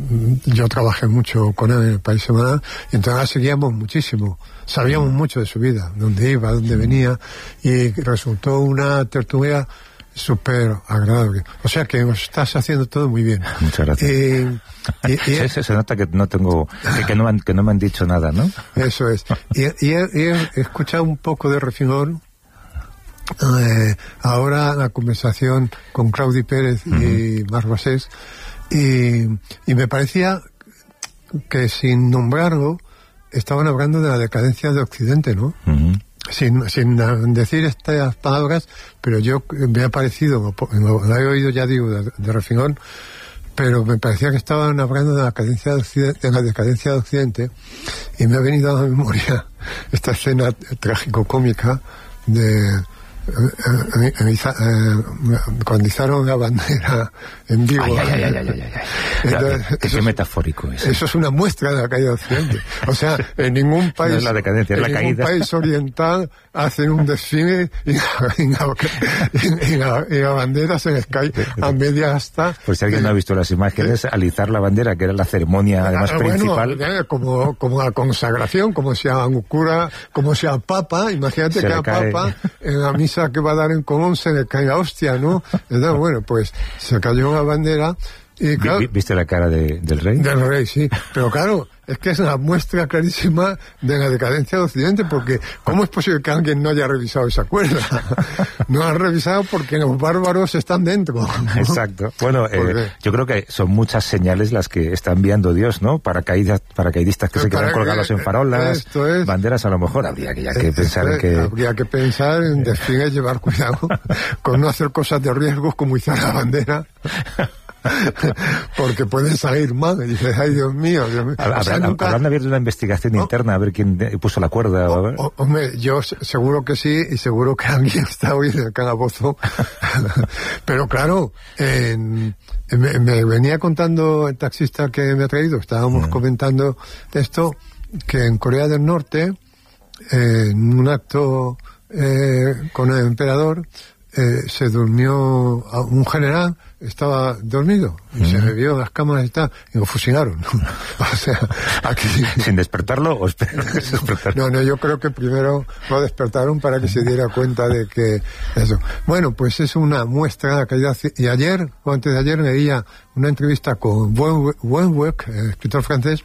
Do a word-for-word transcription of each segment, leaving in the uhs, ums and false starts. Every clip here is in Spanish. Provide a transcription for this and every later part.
yo trabajé mucho con él en el País Semanal, y entonces seguíamos muchísimo, sabíamos mucho de su vida, dónde iba, dónde venía, y resultó una tertulia súper agradable. O sea que os estás haciendo todo muy bien. Muchas gracias. Y, y, y, se, se, se nota que no tengo, que, que, no han, que no me han dicho nada, ¿no? Eso es. Y, y, he, y he escuchado un poco de refilón. Eh, ahora la conversación con Claudi Pérez y uh-huh. Marc Basés, y, y me parecía que sin nombrarlo estaban hablando de la decadencia de Occidente, ¿no? Uh-huh. Sin, sin decir estas palabras, pero yo me ha parecido, lo he oído ya digo de, de refilón, pero me parecía que estaban hablando de la decadencia de Occidente, de la decadencia de Occidente, y me ha venido a la memoria esta escena trágico-cómica de Eh, eh, eh, cuando izaron la bandera en vivo. Ay, ay, ay, ay, ay, ay. Entonces, qué eso, metafórico es. Eso es una muestra de la caída de Occidente. O sea, en ningún país, no es la decadencia, es en la ningún caída. país oriental hacen un desfile y la, y la, y la, y la bandera se les cae a media asta. Por si alguien no ha visto las imágenes, eh, alizar la bandera, que era la ceremonia además bueno, principal. Eh, como, como la consagración, como sea un cura, como sea papa, imagínate se que a Papa en la misa que va a dar en Colón se le cae la hostia, ¿no? Entonces, bueno, pues se cayó la bandera y claro, ¿viste la cara de, del rey? Del rey, sí. Pero claro, es que es una muestra clarísima de la decadencia de Occidente, porque ¿cómo es posible que alguien no haya revisado esa cuerda? No han revisado porque los bárbaros están dentro, ¿no? Exacto. Bueno, eh, yo creo que son muchas señales las que está enviando Dios, ¿no? Paracaídas, paracaidistas que se quedan colgados en farolas, es, banderas, a lo mejor habría que, ya que pensar en que... Habría que pensar en desfiles, llevar cuidado con no hacer cosas de riesgos como izar la bandera. Porque pueden salir mal, y dices, ay Dios mío, Dios mío. Habrán, o sea, nunca... habrán abierto una investigación oh, interna a ver quién puso la cuerda. Oh, oh, hombre, yo seguro que sí, y seguro que alguien está hoy en el calabozo. Pero claro, en, me, me venía contando el taxista que me ha traído, estábamos mm. comentando esto, que en Corea del Norte, eh, en un acto eh, con el emperador, Eh, se durmió un general, estaba dormido y mm. se bebió las cámaras y tal, y lo fusilaron. O sea, aquí... ¿Sin despertarlo o despertarlo? No, no, yo creo que primero lo despertaron para que se diera cuenta de que eso. Bueno, pues es una muestra de la caída. Y ayer, o antes de ayer, leía una entrevista con Wenweg, el escritor francés,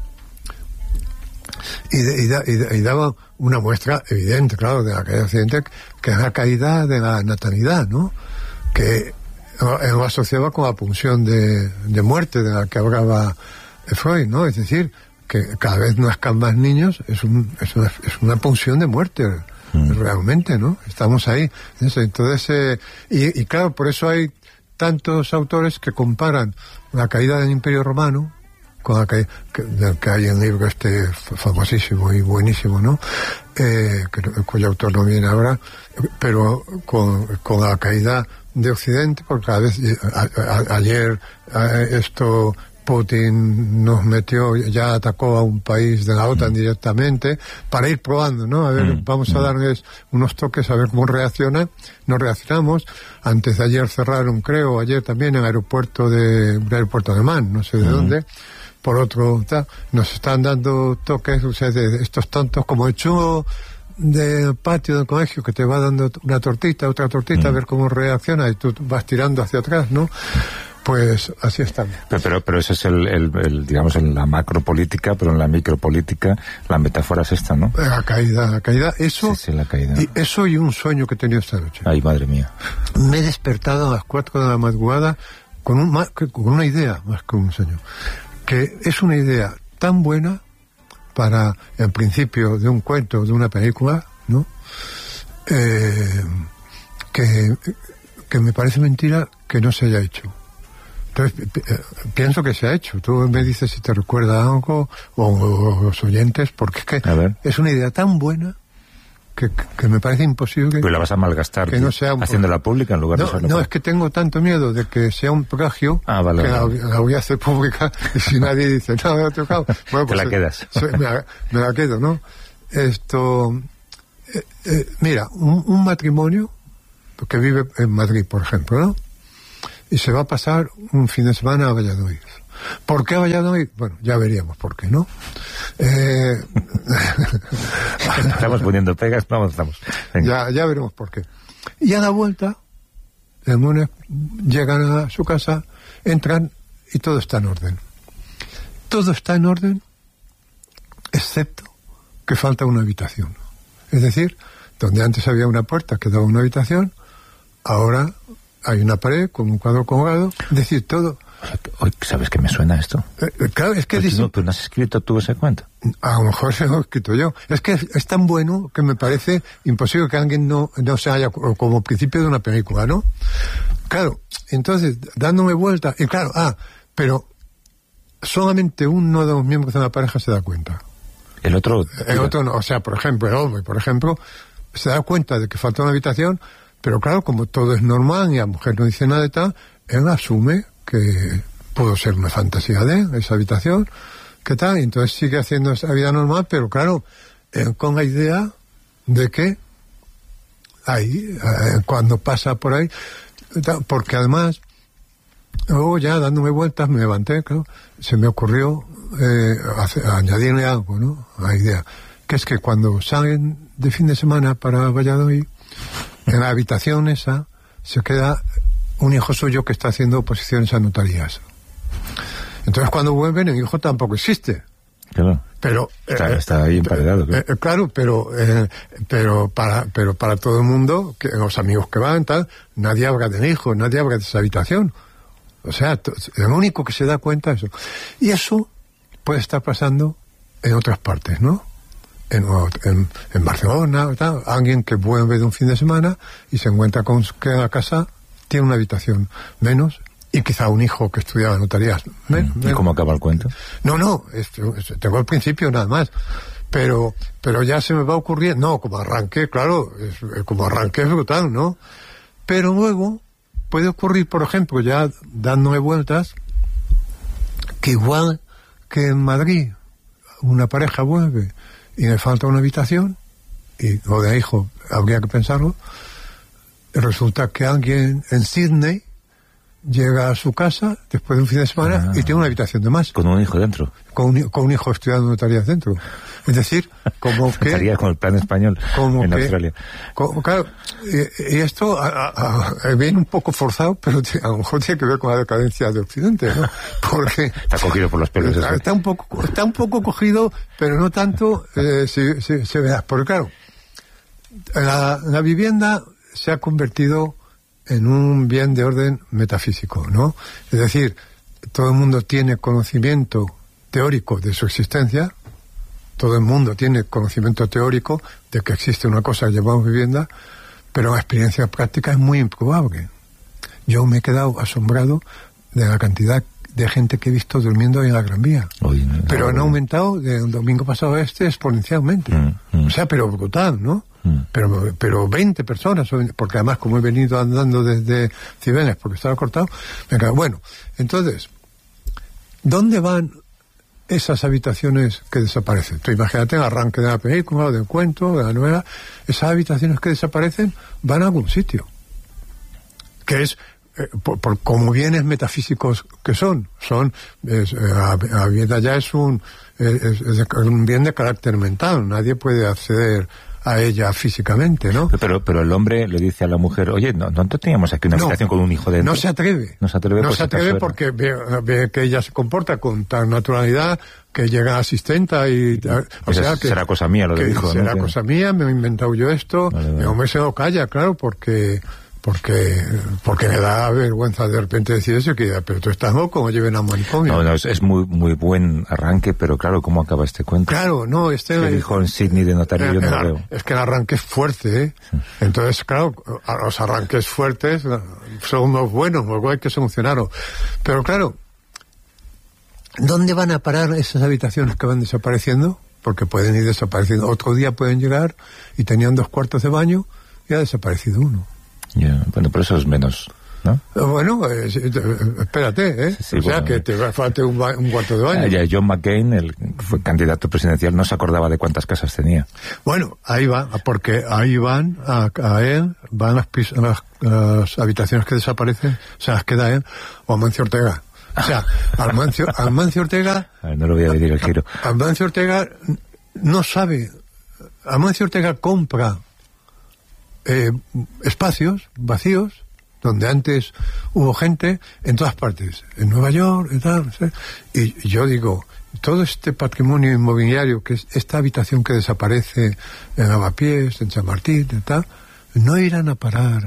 Y, de, y, da, y, da, y daba una muestra evidente, claro, de la caída de Occidente, que es la caída de la natalidad, ¿no? Que lo asociaba con la pulsión de, de muerte de la que hablaba Freud, ¿no? Es decir, que cada vez nazcan más niños, es, un, es, una, es una pulsión de muerte, mm. realmente, ¿no? Estamos ahí. Entonces, eh, y, y claro, por eso hay tantos autores que comparan la caída del Imperio Romano con la que, que, que hay en el libro este famosísimo y buenísimo, ¿no? Eh, que, cuyo autor no viene ahora, pero con, con la caída de Occidente, porque cada vez, a, a, ayer a, esto Putin nos metió, ya atacó a un país de la OTAN mm. directamente, para ir probando, ¿no? A ver, mm. vamos a darles unos toques a ver cómo reaccionan. No reaccionamos. Antes de ayer cerraron, creo, ayer también el aeropuerto de, el aeropuerto alemán, no sé de mm. dónde. Por otro, ta, nos están dando toques, o sea, de, de estos tontos como el chulo del patio del colegio que te va dando una tortita, otra tortita, mm. a ver cómo reacciona y tú vas tirando hacia atrás, ¿no? Pues así estamos. Pero, pero, pero eso es el, el, el, digamos, en la macropolítica, pero en la micropolítica la metáfora es esta, ¿no? La caída, la caída, eso, sí, sí, la caída. Y eso y un sueño que he tenido esta noche. Ay, madre mía. Me he despertado a las cuatro de la madrugada con, un, con una idea, más que un sueño, que es una idea tan buena para el principio de un cuento, de una película, ¿no? Eh, que, que me parece mentira que no se haya hecho. Entonces, pienso que se ha hecho. Tú me dices si te recuerda algo, o, o los oyentes, porque es que es una idea tan buena que, que me parece imposible. Pues la vas a malgastar que no sea un... haciéndola pública en lugar no, de hacerlo. No, es que tengo tanto miedo de que sea un plagio, ah, vale, que vale. La, la voy a hacer pública, y si nadie dice, no, me ha tocado. Bueno, te pues, la quedas. Se, me, la, me la quedo, ¿no? Esto, eh, eh, mira, un, un matrimonio que vive en Madrid, por ejemplo, ¿no? Y se va a pasar un fin de semana a Valladolid. ¿Por qué a Valladolid? Bueno, ya veríamos por qué, ¿no? Eh... Estamos poniendo pegas, no avanzamos. Ya, ya veremos por qué. Y a la vuelta, el lunes llegan a su casa, entran y todo está en orden. Todo está en orden, excepto que falta una habitación. Es decir, donde antes había una puerta que daba una habitación, ahora hay una pared con un cuadro colgado. Es decir, todo... ¿Sabes qué me suena esto? Eh, claro, es que... Pues no, ¿pero no has escrito tú ese cuento? A lo mejor se lo he escrito yo. Es que es, es tan bueno que me parece imposible que alguien no, no se haya... Como principio de una película, ¿no? Claro, entonces, dándome vuelta... Y claro, ah, pero solamente uno de los miembros de la pareja se da cuenta. El otro... El otro no. O sea, por ejemplo, el hombre, por ejemplo, se da cuenta de que falta una habitación, pero claro, como todo es normal y la mujer no dice nada de tal, él asume que pudo ser una fantasía de él, esa habitación, ¿qué tal? Y entonces sigue haciendo esa vida normal, pero claro, eh, con la idea de que ahí, eh, cuando pasa por ahí, porque además, luego ya dándome vueltas, me levanté, claro, se me ocurrió eh, hacer, añadirle algo, ¿no? A la idea, que es que cuando salen de fin de semana para Valladolid, en la habitación esa se queda un hijo suyo que está haciendo oposiciones a notarías. Entonces cuando vuelven el hijo tampoco existe. Claro. Pero está, eh, está ahí emparedado. Eh, eh, claro, pero eh, pero para pero para todo el mundo, que los amigos que van tal, nadie habla del hijo, nadie habla de esa habitación. O sea, t- el único que se da cuenta es eso. Y eso puede estar pasando en otras partes, ¿no? En, en, en Barcelona, tal, alguien que vuelve de un fin de semana y se encuentra con que la casa tiene una habitación menos y quizá un hijo que estudiaba notarías. Men, ¿Y cómo acaba el cuento? No, no, es, es, tengo el principio nada más, pero pero ya se me va a ocurrir, no, como arranque, claro, es, como arranque es brutal, ¿no? Pero luego puede ocurrir, por ejemplo, ya dándome vueltas, que igual que en Madrid una pareja vuelve y le falta una habitación, y lo de hijo habría que pensarlo, resulta que alguien en Sydney llega a su casa después de un fin de semana ah, y tiene una habitación de más. Con un hijo dentro. Con un, con un hijo estudiando notarías dentro. Es decir, como que... Estaría con el plan español como en que, Australia. Como, claro, y, y esto a, a, a, viene un poco forzado, pero a lo mejor tiene que ver con la decadencia de Occidente, ¿no? Porque... Está cogido por los pelos. Está, está, un, poco, está un poco cogido, pero no tanto, eh, si, si, si veas. Porque claro, la, la vivienda se ha convertido en un bien de orden metafísico, ¿no? Es decir, todo el mundo tiene conocimiento teórico de su existencia, todo el mundo tiene conocimiento teórico de que existe una cosa que llamamos vivienda, pero la experiencia práctica es muy improbable. Yo me he quedado asombrado de la cantidad de gente que he visto durmiendo en la Gran Vía. Oye, no, pero no, han aumentado de un domingo pasado a este exponencialmente. Mm, mm. O sea, pero brutal, ¿no? Mm. Pero pero veinte personas, porque además como he venido andando desde Cibeles, porque estaba cortado, me quedo, bueno, entonces, ¿dónde van esas habitaciones que desaparecen? Tú imagínate el arranque de la película, del cuento, de la novela, esas habitaciones que desaparecen van a algún sitio, que es Eh, por, por como bienes metafísicos que son, son es, eh, la, la vivienda ya es un es, es un bien de carácter mental, nadie puede acceder a ella físicamente, ¿no? Pero pero el hombre le dice a la mujer, oye, no, no teníamos aquí una habitación no, con un hijo dentro. No se atreve. No se atreve, no se atreve porque ve, ve que ella se comporta con tan naturalidad que llega asistenta y... O sea, sea que, será cosa mía lo del hijo. Será ¿no? cosa mía, me he inventado yo esto. Vale, vale. El hombre se lo calla, claro, porque... porque porque me da vergüenza de repente decir eso, que pero tú estás loco, como lleven a un manicomio. No, no, es, es muy muy buen arranque, pero claro, ¿cómo acaba este cuento? Claro, no, este... El hijo en Sydney de notario eh, yo no el, lo veo. Es que el arranque es fuerte, ¿eh? Sí. Entonces, claro, los arranques fuertes son los buenos, luego hay que solucionarlos. Pero claro, ¿dónde van a parar esas habitaciones que van desapareciendo? Porque pueden ir desapareciendo. Otro día pueden llegar y tenían dos cuartos de baño y ha desaparecido uno. Yeah. Bueno, pero eso es menos, ¿no? Bueno, eh, espérate, ¿eh? Sí, o sea, bueno, que te falte un, un cuarto de baño. Ya, John McCain, el fue candidato presidencial, no se acordaba de cuántas casas tenía. Bueno, ahí va, porque ahí van a, a él, van las, las, las habitaciones que desaparecen, se las queda él, o Amancio Ortega. O sea, Amancio, Amancio Ortega... A ver, no lo voy a decir el giro. Amancio Ortega no sabe... Amancio Ortega compra eh, espacios vacíos donde antes hubo gente en todas partes, en Nueva York y tal, ¿sí? Y yo digo, todo este patrimonio inmobiliario, que es esta habitación que desaparece en Avapiés, en Chamartín y tal, ¿no irán a parar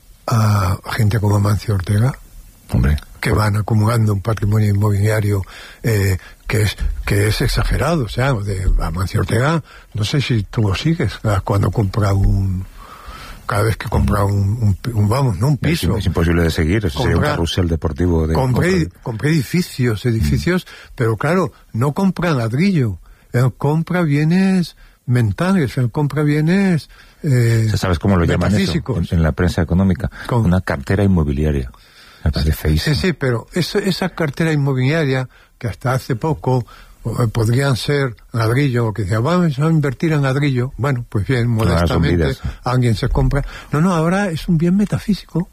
a gente como Amancio Ortega? Hombre, que van acumulando un patrimonio inmobiliario eh, que es que es exagerado. O sea, de Amancio Ortega, no sé si tú lo sigues cuando compra un... cada vez que compra un, un, un vamos, no un piso. Es, es imposible de seguir, eso sería un carrusel deportivo. De compré, compré edificios, edificios, mm. pero claro, no compra ladrillo, él compra bienes mentales, él compra bienes eh, ¿sabes cómo lo llaman eso en, en la prensa económica? ¿Cómo? Una cartera inmobiliaria. Me parece feísimo. Sí, sí, pero eso, esa cartera inmobiliaria que hasta hace poco podrían ser ladrillo, que decía, vamos a invertir en ladrillo. Bueno, pues bien, modestamente alguien se compra. No, no, ahora es un bien metafísico.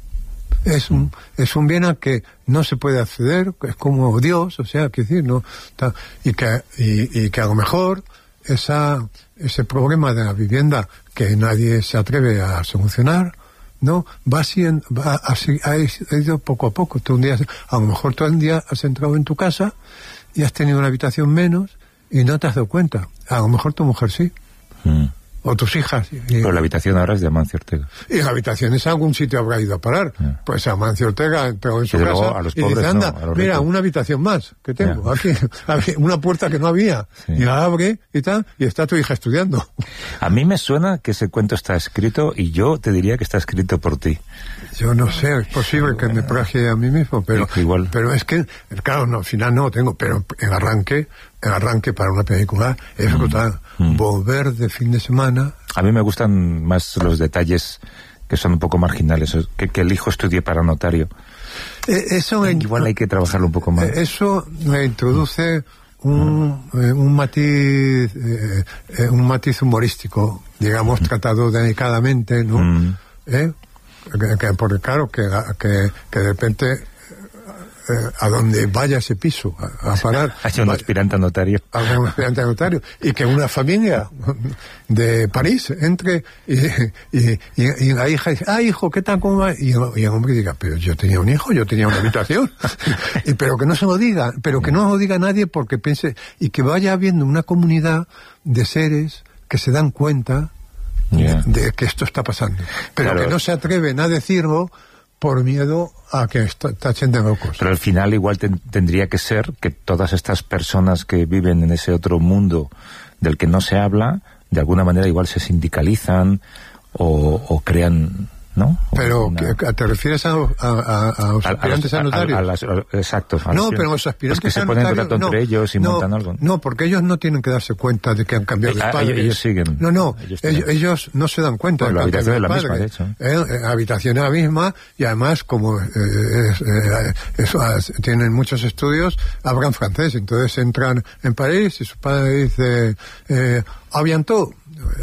Es un es un bien al que no se puede acceder, es como Dios, o sea, que decir, no, ta, y que y, y que a lo mejor esa ese problema de la vivienda que nadie se atreve a solucionar, no, va siendo, va así, ha ido poco a poco. Tú un día, a lo mejor tú un día has entrado en tu casa y has tenido una habitación menos y no te has dado cuenta. A lo mejor tu mujer sí. Mm. O tus hijas. Y, pero la habitación ahora es de Amancio Ortega. Y la habitación es a algún sitio habrá ido a parar. Yeah. Pues Amancio Ortega entró en su Desde casa luego, a los y pobres, dice, anda, no, mira, ricos. Una habitación más que tengo. Yeah. Aquí, una puerta que no había. Sí. Y la abre y tal, y está tu hija estudiando. A mí me suena que ese cuento está escrito y yo te diría que está escrito por ti. Yo no sé, es posible que me plagie a mí mismo, pero igual. Pero es que, claro, no, al final no lo tengo, pero el arranque, el arranque para una película es brutal. Mm. Mm. Volver de fin de semana. A mí me gustan más los detalles que son un poco marginales, que, que el hijo estudie para notario. Eh, eso en, igual hay que trabajarlo un poco más. Eso me introduce un, mm. eh, un matiz, eh, eh, un matiz humorístico, digamos, mm. tratado delicadamente, ¿no? Mm. ¿Eh? Que, que, porque claro, que, que, que de repente eh, a donde vaya ese piso a, a parar hay un aspirante a notario a un aspirante a notario y que una familia de París entre y, y, y, y la hija dice, ah, hijo, ¿qué tal? ¿Cómo va? Y, y el hombre diga, pero yo tenía un hijo, yo tenía una habitación y, pero que no se lo diga, pero que no lo diga nadie porque piense, y que vaya habiendo una comunidad de seres que se dan cuenta Yeah. De, de que esto está pasando, pero claro, que no se atreven a decirlo por miedo a que tachen de locos. Pero al final igual ten, tendría que ser que todas estas personas que viven en ese otro mundo del que no se habla, de alguna manera igual se sindicalizan o, o crean, ¿no? Pero, una... ¿te refieres a, a, a, a los aspirantes a, a, a notarios? A, a las, a, exacto. A no, pero los aspirantes los que a se ponen en contacto no, entre ellos y no, montan algo. No, porque ellos no tienen que darse cuenta de que han cambiado eh, de padre. Ellos siguen. No, no, ellos, ellos, ellos no se dan cuenta bueno, de que han cambiado de la padre. Misma, de hecho. Eh, la habitación es la misma y además, como eh, es, eh, eso, tienen muchos estudios, hablan francés, entonces entran en París y su padre dice eh, «A bientôt»,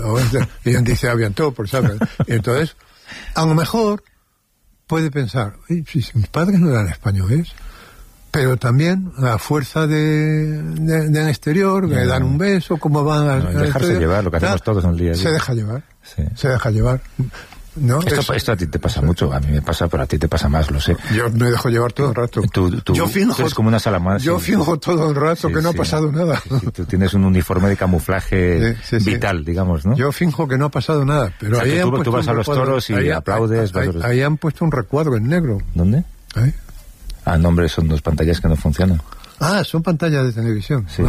y él dice «A bientôt», por saber. Y entonces, a lo mejor puede pensar, si mis padres no eran españoles, pero también la fuerza de, de, del exterior, no, le dan un beso, cómo van a... No, dejarse exterior, llevar, lo que hacemos todos en el día a día. Se deja llevar, sí. se deja llevar. ¿No? Esto, es, esto a ti te pasa mucho, a mí me pasa, pero a ti te pasa más, lo sé. Yo me dejo llevar todo el rato. Tú, tú, yo finjo, tú eres como una salamandra. Yo sí, finjo todo el rato sí, que no sí, ha pasado nada. Sí, sí, tú tienes un uniforme de camuflaje sí, sí, vital, sí. digamos, ¿no? Yo finjo que no ha pasado nada, pero o sea, ahí tú, tú vas a los toros y ahí, aplaudes. Ahí, ahí, ahí han puesto un recuadro en negro. ¿Dónde? Ahí. Ah, no, hombre, son dos pantallas que no funcionan. Ah, son pantallas de televisión. Sí.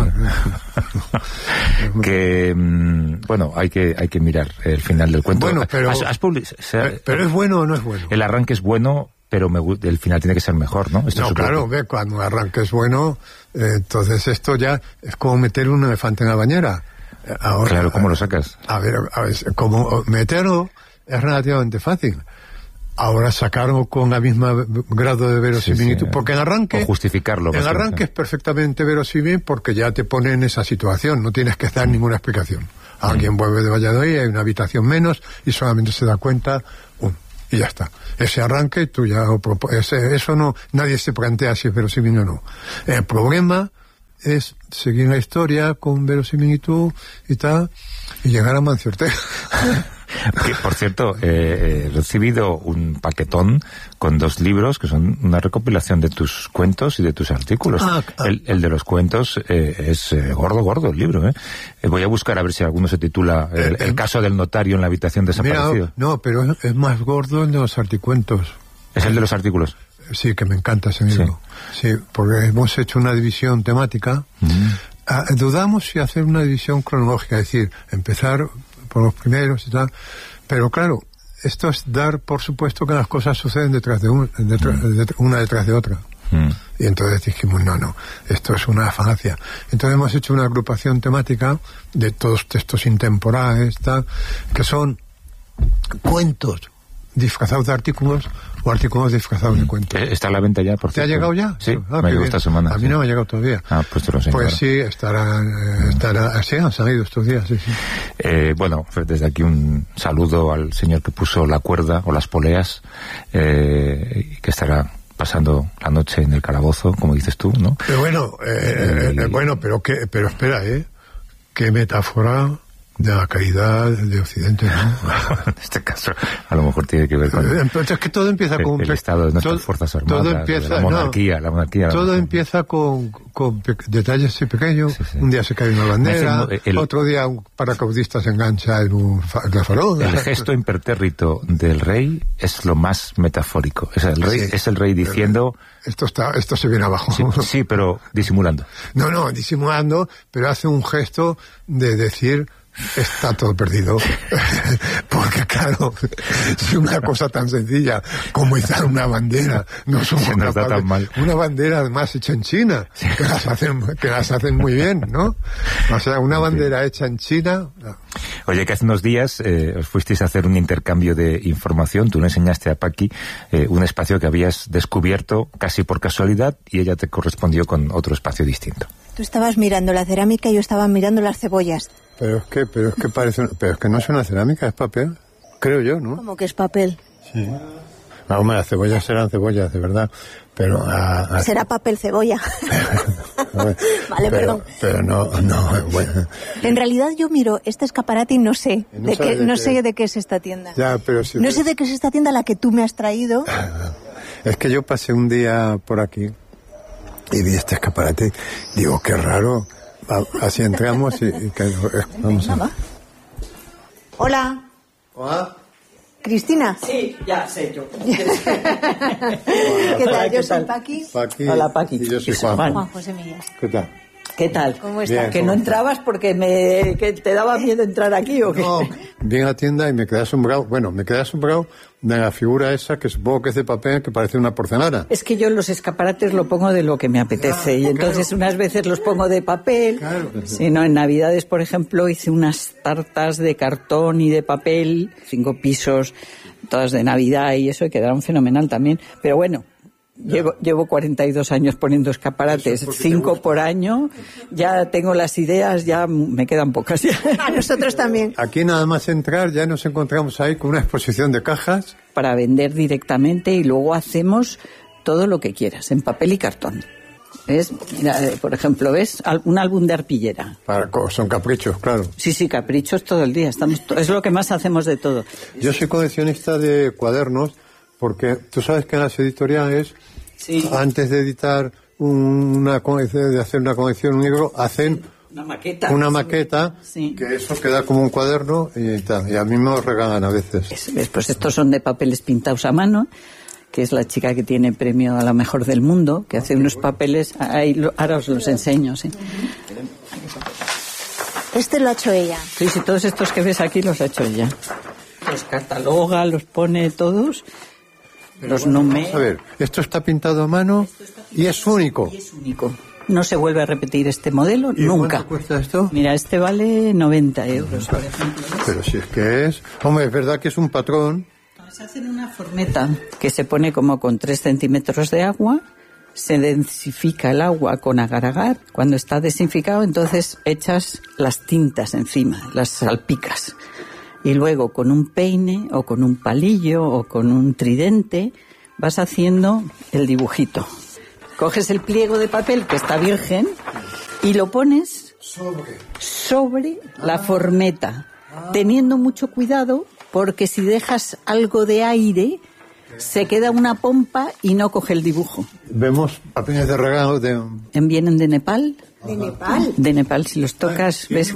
que, mmm, bueno, hay que hay que mirar el final del cuento. Bueno, pero... ¿Has, has public... pero, pero ¿es bueno o no es bueno? El arranque es bueno, pero me, el final tiene que ser mejor, ¿no? Esto no, claro, ve, cuando el arranque es bueno, eh, entonces esto ya es como meter un elefante en la bañera. Ahora, claro, ¿cómo lo sacas? A ver, a ver, como meterlo es relativamente fácil. Ahora sacarlo con la misma grado de verosimilitud, sí, sí. porque en arranque... O justificarlo. En arranque es perfectamente verosímil porque ya te pone en esa situación, no tienes que dar mm. ninguna explicación. Alguien mm. vuelve de Valladolid, hay una habitación menos y solamente se da cuenta... Um, y ya está. Ese arranque tú ya lo propones. Eso no, nadie se plantea si es verosímil o no. El problema es seguir la historia con verosimilitud y tal, y llegar a Mancio Ortega. Que, por cierto, eh, he recibido un paquetón con dos libros que son una recopilación de tus cuentos y de tus artículos. Ah, ah, el, el de los cuentos eh, es eh, gordo, gordo el libro. ¿eh? Eh, voy a buscar a ver si alguno se titula El, el, el caso del notario en la habitación desaparecido. Mira, no, pero es, es más gordo el de los articuentos. ¿Es el de los artículos? Sí, que me encanta ese libro. Sí, sí, porque hemos hecho una división temática. Mm. Ah, dudamos si hacer una división cronológica, es decir, empezar por los primeros y tal, pero claro, esto es dar por supuesto que las cosas suceden detrás de, un, detrás, mm. de una detrás de otra. Mm. Y entonces dijimos, no, no, esto es una falacia. Entonces hemos hecho una agrupación temática de todos textos intemporales, tal, que son cuentos disfrazados de artículos o artículos disfrazados mm. de cuentos. ¿Está a la venta ya, por cierto? ¿Te ha llegado ya? Sí, ah, me llegó esta semana. A mí sí. no me ha llegado todavía. Ah, pues te lo enseño. Pues ahora. sí, estarán, estará, sí, han salido estos días, sí, sí. Eh, bueno, desde aquí un saludo al señor que puso la cuerda o las poleas, eh, que estará pasando la noche en el calabozo, como dices tú, ¿no? Pero bueno, eh, y... eh, bueno, pero que, pero espera, ¿eh? Qué metáfora de la caída de Occidente, ¿no? En este caso, a lo mejor tiene que ver con... Entonces, es que todo empieza el, con... El estado de nuestras todo, fuerzas armadas, todo empieza, la monarquía, no, la monarquía... La todo monarquía. empieza con, con pe detalles pequeños. Sí, sí. Un día se cae una bandera, el, el, otro día un paracaudista se engancha en un la farol. El gesto impertérrito del rey es lo más metafórico. Es el rey, sí, es el rey diciendo... Esto está, esto se viene abajo. Sí, sí, pero disimulando. No, no, disimulando, pero hace un gesto de decir... Está todo perdido. Porque claro, si una cosa tan sencilla como izar una bandera no somos capaces, tan mal. Una bandera además hecha en China, sí. que las hacen que las hacen muy bien, ¿no? O sea, una bandera sí. hecha en China. No. Oye, que hace unos días eh, os fuisteis a hacer un intercambio de información. Tú le enseñaste a Paqui eh, un espacio que habías descubierto casi por casualidad y ella te correspondió con otro espacio distinto. Tú estabas mirando la cerámica y yo estaba mirando las cebollas. Pero es que, pero es que parece, pero es que no es una cerámica, es papel, creo yo, ¿no? ¿Cómo que es papel? Sí. No, hombre, las cebollas serán cebollas, de verdad, pero... A, a... Será papel cebolla. Vale, pero, perdón. Pero no, no, bueno. En realidad yo miro este escaparate y no sé, no, de qué, de no qué... sé de qué es esta tienda. Ya, pero si no te... sé de qué es esta tienda a la que tú me has traído. Es que yo pasé un día por aquí y vi este escaparate, digo, qué raro... Así entramos y... y que, vamos a... Hola. Hola. ¿Cristina? Sí, ya sé yo. ¿Qué tal? Yo soy Paqui. Paqui. Hola, Paqui. Y yo soy Juan. Juan, Juan José Millas. ¿Qué tal? ¿Qué tal? ¿Cómo estás? Bien, que no entrabas porque me que te daba miedo entrar aquí o qué. No, vi a la tienda y me quedé asombrado. Bueno, me quedé asombrado de la figura esa que supongo que es de papel, que parece una porcelana. Es que yo los escaparates lo pongo de lo que me apetece, claro, y entonces claro. unas veces los pongo de papel. Claro. Sí, no, en Navidades, por ejemplo, hice unas tartas de cartón y de papel, cinco pisos, todas de Navidad y eso, y quedaron fenomenal también. Pero bueno, Llevo, llevo cuarenta y dos años poniendo escaparates, cinco por año, ya tengo las ideas, ya me quedan pocas. Ya. A nosotros también. Aquí nada más entrar ya nos encontramos ahí con una exposición de cajas. Para vender directamente y luego hacemos todo lo que quieras, en papel y cartón. ¿Ves? Mira, por ejemplo, ¿ves? Un álbum de arpillera. Para, son caprichos, claro. Sí, sí, caprichos todo el día. Estamos, es lo que más hacemos de todo. Yo soy coleccionista de cuadernos porque tú sabes que en las editoriales, sí, antes de editar una de hacer una colección, un libro, hacen una maqueta, una maqueta sí, que eso queda como un cuaderno y tal. Y a mí me lo regalan a veces. Es, pues estos son de papeles pintados a mano, que es la chica que tiene premio a la mejor del mundo, que hace unos papeles, ahí, ahora os los enseño, sí. Este lo ha hecho ella. Sí, sí, todos estos que ves aquí los ha hecho ella. Los cataloga, los pone todos, pero los bueno, numera. A ver, esto está pintado a mano y es único. Y es único. No se vuelve a repetir este modelo ¿Y nunca. ¿Cuánto cuesta esto? Mira, este vale noventa euros, por ejemplo. Pero si es que es... Hombre, es verdad que es un patrón. Se hace en una formeta que se pone como con tres centímetros de agua, se densifica el agua con agar-agar. Cuando está desinficado, entonces echas las tintas encima, las salpicas. y luego con un peine o con un palillo o con un tridente vas haciendo el dibujito. Coges el pliego de papel que está virgen y lo pones Sobre. sobre la formeta, teniendo mucho cuidado porque si dejas algo de aire se queda una pompa y no coge el dibujo. Vemos papeles de regalo de... Vienen de Nepal. ¿De Nepal? De Nepal, si los tocas, ves...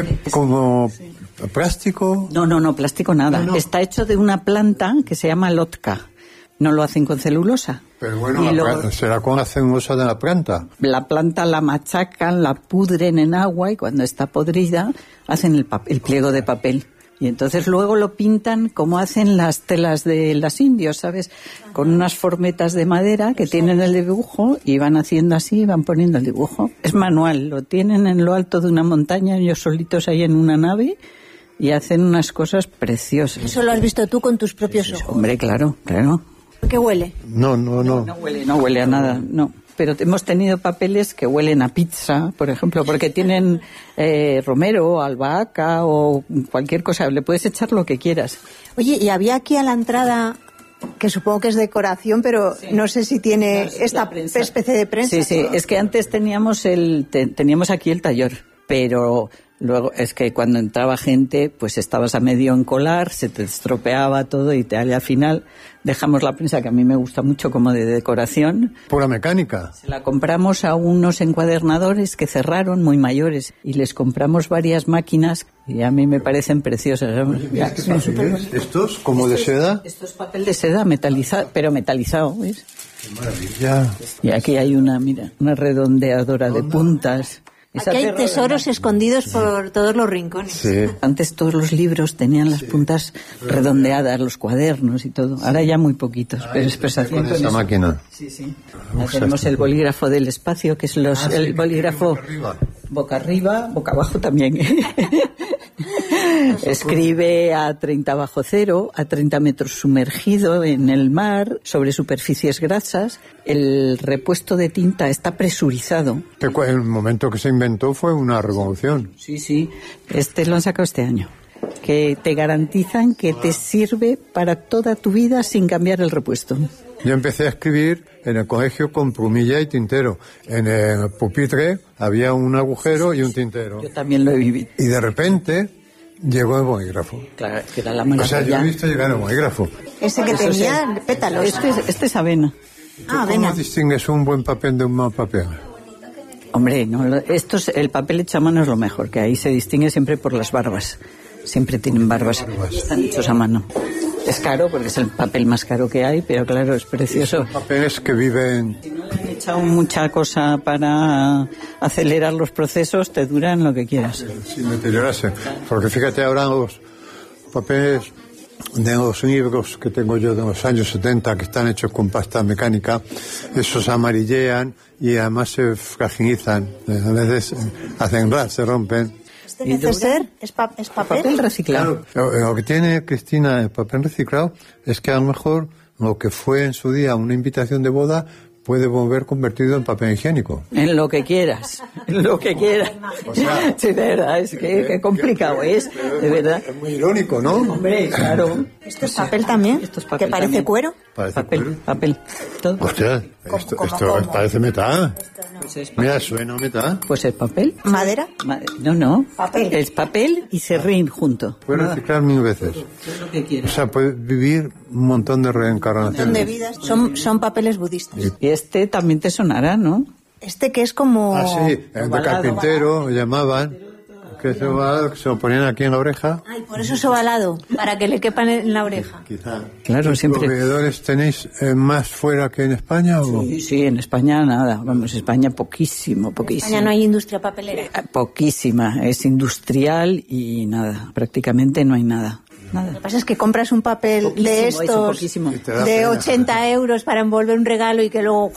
Como plástico. No, no, no, plástico nada. No, no. Está hecho de una planta que se llama lotka. No lo hacen con celulosa. Pero bueno, Y la luego- planta- será con la celulosa de la planta. La planta la machacan, la pudren en agua y cuando está podrida hacen el, pap- el pliego de papel. Y entonces luego lo pintan como hacen las telas de las indios, ¿sabes? Con unas formetas de madera que tienen el dibujo y van haciendo así, van poniendo el dibujo. Es manual, lo tienen en lo alto de una montaña, ellos solitos ahí en una nave y hacen unas cosas preciosas. Eso lo has visto tú con tus propios ojos. Hombre, claro, claro. ¿Qué huele? No, no, no. No huele, no huele a nada, no. Pero hemos tenido papeles que huelen a pizza, por ejemplo, porque tienen eh, romero, albahaca o cualquier cosa. Le puedes echar lo que quieras. Oye, y había aquí a la entrada, que supongo que es decoración, pero no sé si tiene esta La prensa. especie de prensa. Sí, sí. Es que antes teníamos el te- teníamos aquí el taller, pero luego es que cuando entraba gente, pues estabas a medio encolar, se te estropeaba todo y te, al final dejamos la prensa, que a mí me gusta mucho como de decoración. Pura mecánica. Se la compramos a unos encuadernadores que cerraron, muy mayores, y les compramos varias máquinas y a mí me parecen preciosas. Ya, Estos, como de seda. esto es papel de seda metalizado, pero metalizado, ¿ves? Qué maravilla. Y aquí hay una, mira, una redondeadora de puntas. Esa Aquí hay te tesoros escondidos por todos los rincones. Sí. Antes todos los libros tenían las puntas redondeadas, los cuadernos y todo. Ahora ya muy poquitos, pero es pues hacían Con con esa eso. máquina. Sí, sí. Ya tenemos el bolígrafo del espacio, que es los, Ah, sí, el bolígrafo boca arriba. boca arriba, boca abajo también. Escribe a treinta bajo cero, a treinta metros sumergido en el mar, sobre superficies grasas. El repuesto de tinta está presurizado. Que cu- el momento que se inventó fue una revolución. Sí, sí. Este lo han sacado este año. Que te garantizan que te sirve para toda tu vida sin cambiar el repuesto. Yo empecé a escribir en el colegio con plumilla y tintero. En el pupitre había un agujero y un tintero. Yo también lo he vivido. Y de repente llegó el bolígrafo. Claro, que era la O sea, yo he maravilla. visto llegar el bolígrafo. Ese que Eso sí. tenía pétalos. Este, es- este es avena. Ah, ¿Cómo avena. distingues un buen papel de un mal papel? Hombre, no, lo- esto es- el papel hecho a mano es lo mejor, que ahí se distingue siempre por las barbas. Siempre tienen barbas. Están hechos a mano. Es caro porque es el papel más caro que hay, pero claro, es precioso. Papeles que viven... Si no le han echado mucha cosa para acelerar los procesos, te duran lo que quieras. sin deteriorarse. Porque fíjate ahora los papeles de los libros que tengo yo de los años setenta, que están hechos con pasta mecánica, esos amarillean y además se fragilizan. A veces eh, hacen ras, se rompen. ¿Este ¿Y dura? neceser es, pa- es papel? Papel reciclado. Lo, lo que tiene, Cristina, el papel reciclado es que a lo mejor lo que fue en su día una invitación de boda puede volver convertido en papel higiénico. En lo que quieras, en lo que quieras. Sí, de verdad, es que, que complicado es, de verdad. Es muy irónico, ¿no? Hombre, claro. ¿Esto es papel también? Esto es papel ¿Que parece también. cuero? Parece Papel, cuero. papel. Todo. Hostia, esto, ¿Cómo, esto cómo? parece metal. Pues es papel. Mira, suena metal. Pues es papel. ¿Madera? Ma- No, no. Papel. Es papel y serrín junto. Puede reciclar mil veces. Es lo que O quieras. sea, puede vivir un montón de Son de reencarnaciones. vidas. Son, son papeles budistas. Y este también te sonará, ¿no? Este que es como... Ah, sí, el de Ovalado, carpintero lo llamaban, que se, ovalado, que se lo ponían aquí en la oreja. Ay, por eso es ovalado, para que le quepan en la oreja. Quizá. Claro, siempre. ¿Proveedores tenéis eh, más fuera que en España? O? Sí, sí, en España nada. Vamos, España poquísimo, En poquísimo. España no hay industria papelera. Eh, Poquísima. Es industrial y nada. Prácticamente no hay nada. Lo Nada. que pasa es que compras un papel Poquísimo, de eso, estos poquísimo. Y te da de pena. ochenta euros para envolver un regalo y que luego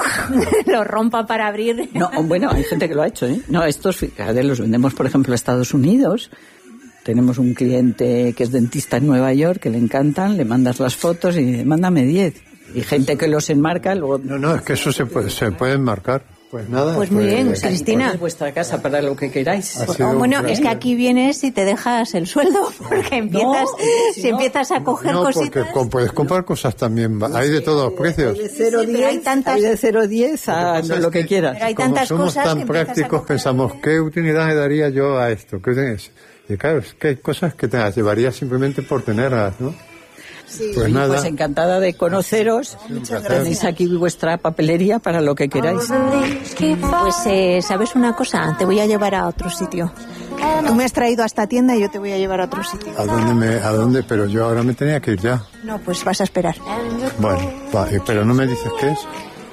lo rompa para abrir. No, bueno, hay gente que lo ha hecho, ¿eh? No, estos, fíjate, los vendemos, por ejemplo, a Estados Unidos. Tenemos un cliente que es dentista en Nueva York, que le encantan, le mandas las fotos y mándame diez. Y gente que los enmarca, luego... No, no, es que eso se puede, se puede enmarcar. Pues nada. Pues muy bien, Pues aquí Cristina. ponéis vuestra casa para lo que queráis. Ha Oh, sido un bueno, placer. es que aquí vienes y te dejas el sueldo, porque empiezas, si si no- empiezas a coger No, porque cositas. com- puedes comprar cosas también. Hay de todos los precios. De cero a Sí, pero hay diez, tantas- hay de cero a diez a Lo que pasa lo es que que- quieras. Pero hay Como tantas somos cosas que tan empiezas a prácticos, coger- pensamos, ¿qué utilidad le daría yo a esto? ¿Qué tienes? Y claro, es que hay cosas que te las llevarías simplemente por tenerlas, ¿no? Pues Oye, nada. pues encantada de conoceros. Muchas Tenéis aquí vuestra papelería para lo que queráis. Pues, eh, ¿sabes una cosa? Te voy a llevar a otro sitio. Tú me has traído a esta tienda y yo te voy a llevar a otro sitio. ¿A dónde me, a dónde? Pero yo ahora me tenía que ir ya. No, pues vas a esperar. Bueno, va, eh, pero no me dices qué es.